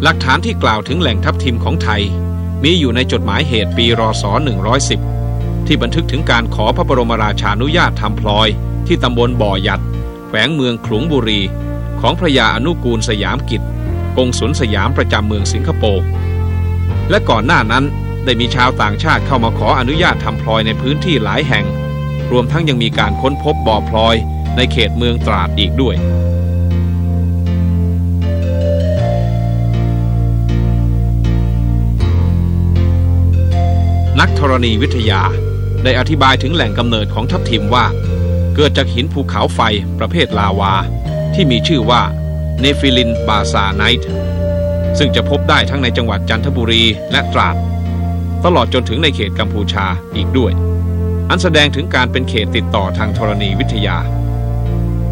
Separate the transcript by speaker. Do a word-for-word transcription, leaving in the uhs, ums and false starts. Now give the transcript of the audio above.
Speaker 1: หลักฐานที่กล่าวถึงแหล่งทับทิมของไทยมีอยู่ในจดหมายเหตุปีรศหนึ่งร้อยสิบที่บันทึกถึงการขอพระบรมราชานุญาตทำพลอยที่ตำบลบ่อหยัดแขวงเมืองขลุงบุรีของพระยาอนุกูลสยามกิจกงสุลสยามประจำเมืองสิงคโปร์และก่อนหน้านั้นได้มีชาวต่างชาติเข้ามาขออนุญาตทำพลอยในพื้นที่หลายแห่งรวมทั้งยังมีการค้นพบบ่อพลอยในเขตเมืองตราดอีกด้วยนักธรณีวิทยาได้อธิบายถึงแหล่งกำเนิดของทับทิมว่าเกิดจากหินภูเขาไฟประเภทลาวาที่มีชื่อว่าเนฟิลินบาซาไนท์ซึ่งจะพบได้ทั้งในจังหวัดจันทบุรีและตราดตลอดจนถึงในเขตกัมพูชาอีกด้วยอันแสดงถึงการเป็นเขตติดต่อทางธรณีวิทยา